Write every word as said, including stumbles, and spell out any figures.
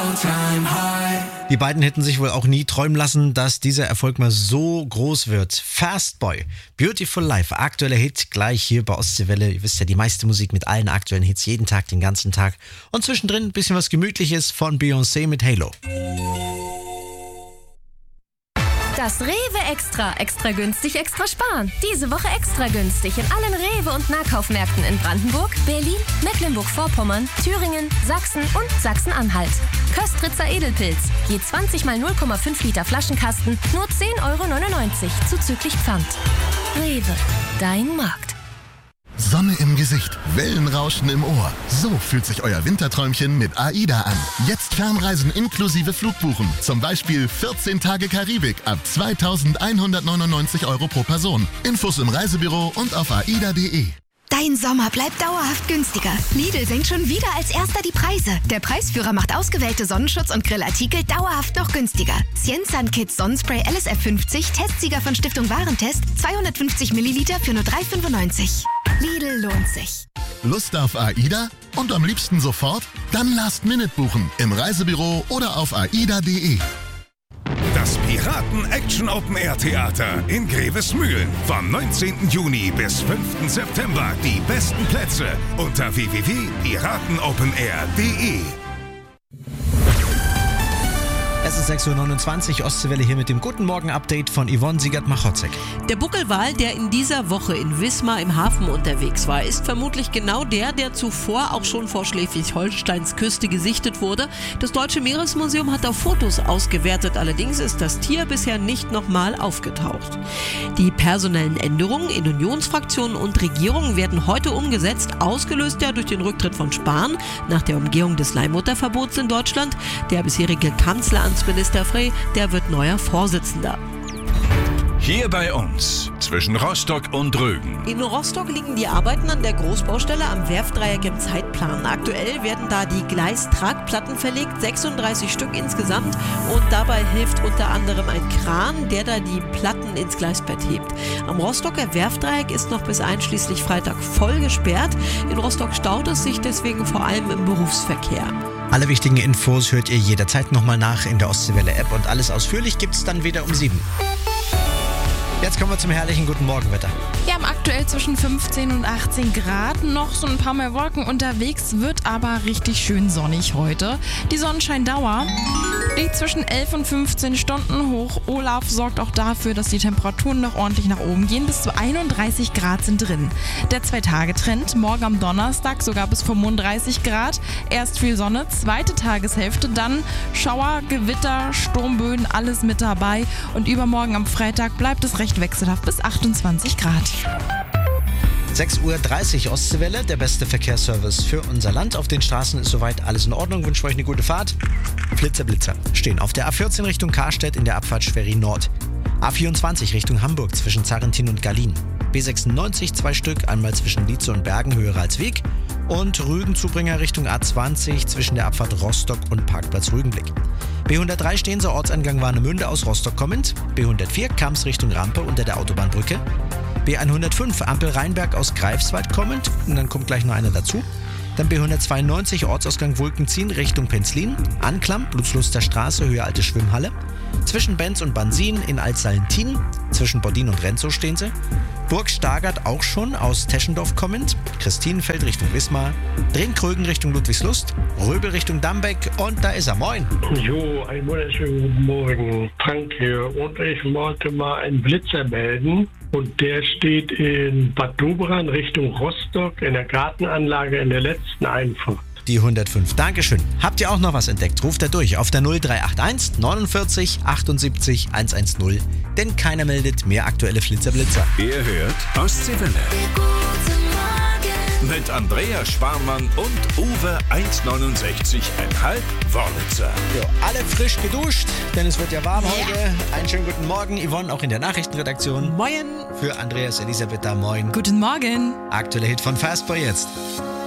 Die beiden hätten sich wohl auch nie träumen lassen, dass dieser Erfolg mal so groß wird. Fastboy, Beautiful Life, aktueller Hit, gleich hier bei Ostseewelle. Ihr wisst ja, die meiste Musik mit allen aktuellen Hits, jeden Tag, den ganzen Tag. Und zwischendrin ein bisschen was Gemütliches von Beyoncé mit Halo. Das Rewe Extra. Extra günstig, extra sparen. Diese Woche extra günstig in allen Rewe- und Nahkaufmärkten in Brandenburg, Berlin, Mecklenburg-Vorpommern, Thüringen, Sachsen und Sachsen-Anhalt. Köstritzer Edelpilz. Je zwanzig mal null Komma fünf Liter Flaschenkasten, nur zehn Euro neunundneunzig, zuzüglich Pfand. Rewe, dein Markt. Sonne im Gesicht, Wellenrauschen im Ohr. So fühlt sich euer Winterträumchen mit AIDA an. Jetzt Fernreisen inklusive Flugbuchen. Zum Beispiel vierzehn Tage Karibik ab zweitausendeinhundertneunundneunzig Euro pro Person. Infos im Reisebüro und auf aida punkt de. Dein Sommer bleibt dauerhaft günstiger. Lidl senkt schon wieder als erster die Preise. Der Preisführer macht ausgewählte Sonnenschutz- und Grillartikel dauerhaft noch günstiger. Cienzan Kids Sonnenspray L S F fünfzig, Testsieger von Stiftung Warentest, zweihundertfünfzig Milliliter für nur drei fünfundneunzig. Lidl lohnt sich. Lust auf AIDA? Und am liebsten sofort? Dann Last Minute buchen. Im Reisebüro oder auf aida punkt de. Das Piraten-Action-Open-Air-Theater in Grevesmühlen. Vom neunzehnten Juni bis fünften September. Die besten Plätze unter w w w punkt piraten open air punkt de. Es ist sechs Uhr neunundzwanzig, Ostseewelle hier mit dem Guten Morgen-Update von Yvonne Siegert-Machotzek. Der Buckelwal, der in dieser Woche in Wismar im Hafen unterwegs war, ist vermutlich genau der, der zuvor auch schon vor Schleswig-Holsteins Küste gesichtet wurde. Das Deutsche Meeresmuseum hat auf Fotos ausgewertet, allerdings ist das Tier bisher nicht nochmal aufgetaucht. Die personellen Änderungen in Unionsfraktionen und Regierungen werden heute umgesetzt, ausgelöst ja durch den Rücktritt von Spahn nach der Umgehung des Leihmutterverbots in Deutschland. Der bisherige Kanzleramtsminister Frey, der wird neuer Vorsitzender. Hier bei uns, zwischen Rostock und Rügen. In Rostock liegen die Arbeiten an der Großbaustelle am Werftdreieck im Zeitplan. Aktuell werden da die Gleistragplatten verlegt, sechsunddreißig Stück insgesamt. Und dabei hilft unter anderem ein Kran, der da die Platten ins Gleisbett hebt. Am Rostocker Werftdreieck ist noch bis einschließlich Freitag voll gesperrt. In Rostock staut es sich deswegen vor allem im Berufsverkehr. Alle wichtigen Infos hört ihr jederzeit nochmal nach in der Ostseewelle-App und alles ausführlich gibt's dann wieder um sieben. Jetzt kommen wir zum herrlichen Guten Morgenwetter. Wir haben aktuell zwischen fünfzehn und achtzehn Grad, noch so ein paar mehr Wolken unterwegs, wird aber richtig schön sonnig heute. Die Sonnenscheindauer liegt zwischen elf und fünfzehn Stunden hoch. Olaf sorgt auch dafür, dass die Temperaturen noch ordentlich nach oben gehen. Bis zu einunddreißig Grad sind drin. Der Zwei-Tage-Trend, morgen am Donnerstag sogar bis fünfunddreißig Grad. Erst viel Sonne, zweite Tageshälfte, dann Schauer, Gewitter, Sturmböen, alles mit dabei. Und übermorgen am Freitag bleibt es recht wechselhaft bis achtundzwanzig Grad. sechs Uhr dreißig Ostseewelle, der beste Verkehrsservice für unser Land. Auf den Straßen ist soweit alles in Ordnung. Wünsche euch eine gute Fahrt. Blitzer, Blitzer stehen auf der A vierzehn Richtung Karstedt in der Abfahrt Schwerin Nord. A vierundzwanzig Richtung Hamburg zwischen Zarrentin und Gallien. B sechsundneunzig zwei Stück, einmal zwischen Lietze und Bergen, Höhe Ralsweg. Und Rügenzubringer Richtung A zwanzig zwischen der Abfahrt Rostock und Parkplatz Rügenblick. B hundertdrei Steenser Ortsangang Warnemünde aus Rostock kommend. B hundertvier Kamms Richtung Rampe unter der Autobahnbrücke. B hundertfünf Ampel Rheinberg aus Greifswald kommend. Und dann kommt gleich noch eine dazu. Dann B hundertzweiundneunzig Ortsausgang Wulkenziehen Richtung Penzlin. Anklam, Blutsluster Straße, Höhe Alte Schwimmhalle. Zwischen Benz und Bansin in Altsallentin. Zwischen Bodin und Renzow stehen sie. Burg Stargard auch schon aus Teschendorf kommend. Christinenfeld Richtung Wismar. Drenkrögen Richtung Ludwigslust. Röbel Richtung Dambeck. Und da ist er. Moin. Jo, einen wunderschönen guten Morgen. Frank hier. Und ich wollte mal einen Blitzer melden. Und der steht in Bad Doberan Richtung Rostock in der Gartenanlage in der letzten Einfahrt. Die hundertfünf. Dankeschön. Habt ihr auch noch was entdeckt? Ruft er durch auf der null drei acht eins neunundvierzig achtundsiebzig hundertzehn. Denn keiner meldet mehr aktuelle Flitzer-Blitzer. Ihr hört Ostseewelle. Mit Andreas Sparmann und Uwe eins neunundsechzig Komma fünf Wörlitzer. Jo, alle frisch geduscht, denn es wird ja warm ja. heute. Einen schönen guten Morgen, Yvonne, auch in der Nachrichtenredaktion. Moin. Für Andreas Elisabeth da, moin. Guten Morgen. Aktueller Hit von Fastboy jetzt.